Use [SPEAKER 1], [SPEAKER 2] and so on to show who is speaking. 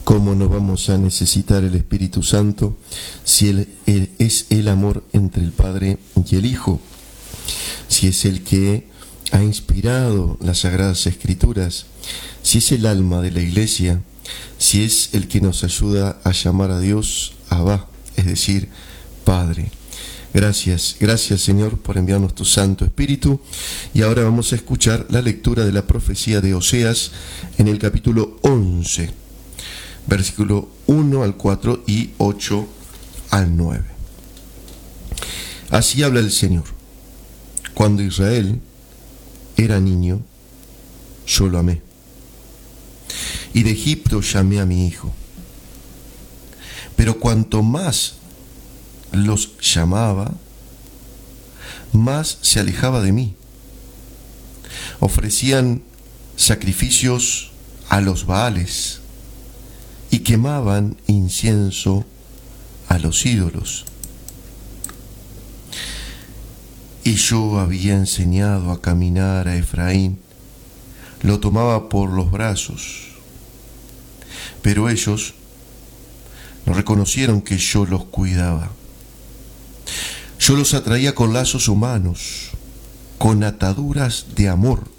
[SPEAKER 1] ¿Cómo no vamos a necesitar el Espíritu Santo si Él es el amor entre el Padre y el Hijo? Si es el que ha inspirado las Sagradas Escrituras, si es el alma de la Iglesia, si es el que nos ayuda a llamar a Dios Abba, es decir, Padre. Gracias Señor por enviarnos tu Santo Espíritu. Y ahora vamos a escuchar la lectura de la profecía de Oseas en el capítulo 11, versículo 1 al 4 y 8 al 9. Así habla el Señor: cuando Israel era niño, yo lo amé, y de Egipto llamé a mi hijo. Pero cuanto más los llamaba, más se alejaba de mí. Ofrecían sacrificios a los Baales y quemaban incienso a los ídolos. Y yo había enseñado a caminar a Efraín, lo tomaba por los brazos, pero ellos no reconocieron que yo los cuidaba. Yo los atraía con lazos humanos, con ataduras de amor,